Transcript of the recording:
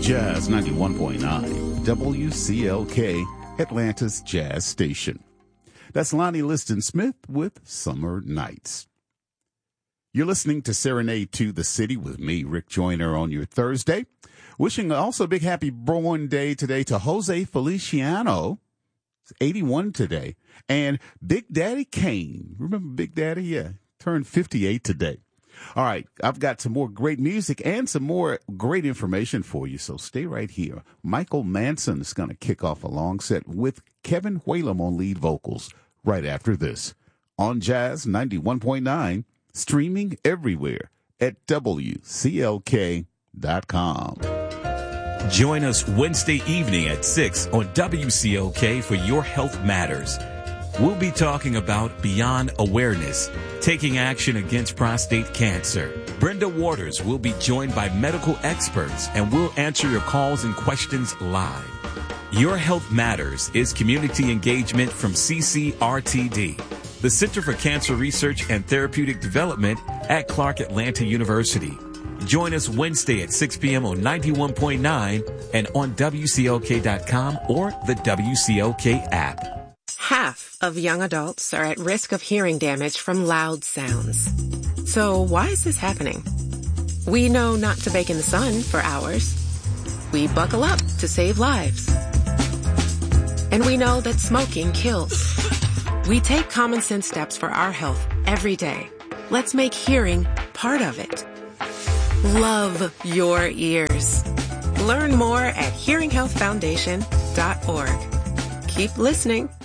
Jazz 91.9, WCLK, Atlanta's Jazz Station. That's Lonnie Liston Smith with Summer Nights. You're listening to Serenade to the City with me, Rick Joyner, on your Thursday. Wishing also a big happy born day today to Jose Feliciano. It's 81 today. And Big Daddy Kane. Remember Big Daddy? Yeah. Turned 58 today. All right. I've got some more great music and some more great information for you. So stay right here. Michael Manson is going to kick off a long set with Kevin Whalum on lead vocals right after this. On Jazz 91.9, streaming everywhere at WCLK.com. Join us Wednesday evening at 6 on WCLK for Your Health Matters. We'll be talking about Beyond Awareness, taking action against prostate cancer. Brenda Waters will be joined by medical experts and we'll answer your calls and questions live. Your Health Matters is community engagement from CCRTD, the Center for Cancer Research and Therapeutic Development at Clark Atlanta University. Join us Wednesday at 6 p.m. on 91.9 and on WCLK.com or the WCLK app. Half of young adults are at risk of hearing damage from loud sounds. So why is this happening? We know not to bake in the sun for hours. We buckle up to save lives. And we know that smoking kills. We take common sense steps for our health every day. Let's make hearing part of it. Love your ears. Learn more at hearinghealthfoundation.org. Keep listening.